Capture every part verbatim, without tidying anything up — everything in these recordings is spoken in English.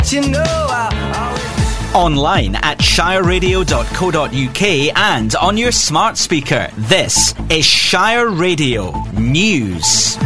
but you know I always... Online at shire radio dot co dot uk and on your smart speaker. This is Shire Radio News.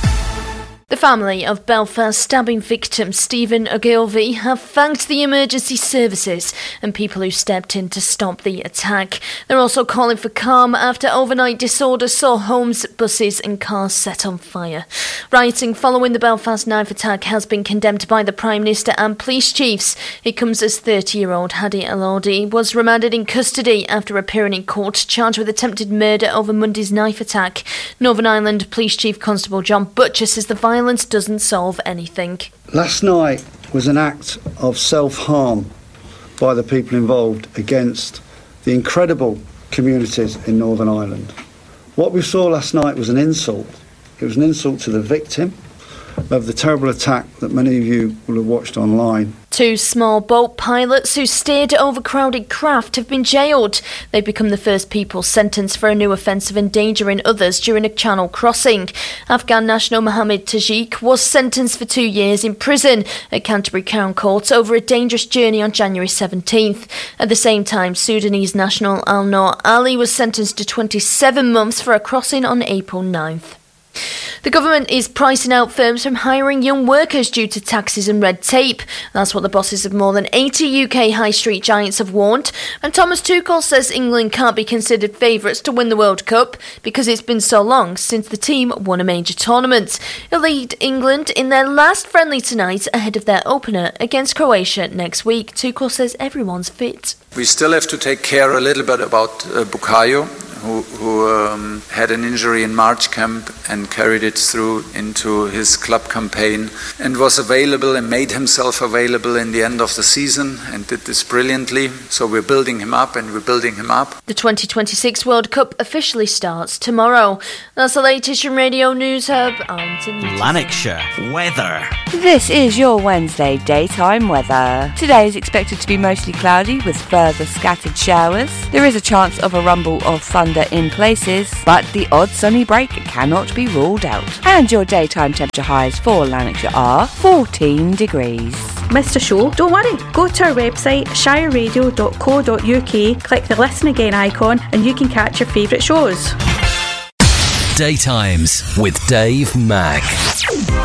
The family of Belfast stabbing victim Stephen Ogilvie have thanked the emergency services and people who stepped in to stop the attack. They're also calling for calm after overnight disorder saw homes, buses and cars set on fire. Rioting following the Belfast knife attack has been condemned by the Prime Minister and police chiefs. It comes as thirty-year-old Hadi Elordi was remanded in custody after appearing in court charged with attempted murder over Monday's knife attack. Northern Ireland Police Chief Constable John Butcher says the violence doesn't solve anything. Last night was an act of self-harm by the people involved against the incredible communities in Northern Ireland. What we saw last night was an insult. It was an insult to the victim of the terrible attack that many of you will have watched online. Two small boat pilots who steered overcrowded craft have been jailed. They've become the first people sentenced for a new offence of endangering others during a channel crossing. Afghan national Mohammed Tajik was sentenced for two years in prison at Canterbury Crown Court over a dangerous journey on January seventeenth. At the same time, Sudanese national Al-Noor Ali was sentenced to twenty-seven months for a crossing on April ninth. The government is pricing out firms from hiring young workers due to taxes and red tape. That's what the bosses of more than eighty U K high street giants have warned. And Thomas Tuchel says England can't be considered favourites to win the World Cup because it's been so long since the team won a major tournament. He'll lead England in their last friendly tonight ahead of their opener against Croatia next week. Tuchel says everyone's fit. We still have to take care a little bit about uh, Bukayo, who, who um, had an injury in March camp and carried it through into his club campaign and was available and made himself available in the end of the season and did this brilliantly. So we're building him up and we're building him up. The twenty twenty-six World Cup officially starts tomorrow. That's the latest from Radio News Hub. I'm Denise. Lanarkshire weather. This is your Wednesday daytime weather. Today is expected to be mostly cloudy with further scattered showers. There is a chance of a rumble of thunder in places, but the odd sunny break cannot be ruled out. And your daytime temperature highs for Lanarkshire are fourteen degrees. Missed a show? Don't worry. Go to our website shire radio dot co dot uk, click the listen again icon and you can catch your favourite shows. Daytimes with Dave Mack.